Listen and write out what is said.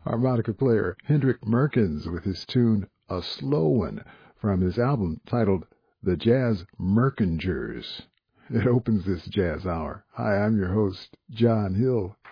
harmonica player Hendrik Merkens with his tune A Slow One from his album titled The Jazz Merkingers. It opens this jazz hour. Hi, I'm your host, John Hill.